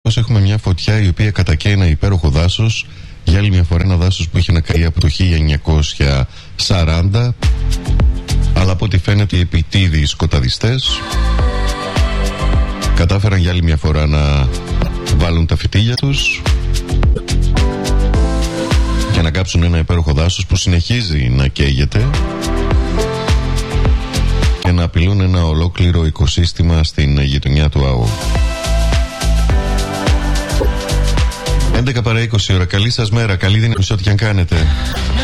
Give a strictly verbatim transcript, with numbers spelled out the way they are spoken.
έχουμε μια φωτιά η οποία κατακαίει ένα υπέροχο δάσος. Για άλλη μια φορά ένα δάσος που είχε να καεί από το χίλια εννιακόσια σαράντα. Αλλά από ό,τι φαίνεται οι επιτίδιοι σκοταδιστές κατάφεραν για άλλη μια φορά να βάλουν τα φυτίλια τους και να κάψουν ένα υπέροχο δάσος που συνεχίζει να καίγεται και να απειλούν ένα ολόκληρο οικοσύστημα στην γειτονιά του ΑΟ. έντεκα παρά είκοσι ώρα. Καλή σας μέρα, καλή δύναμη σε ό,τι και αν κάνετε.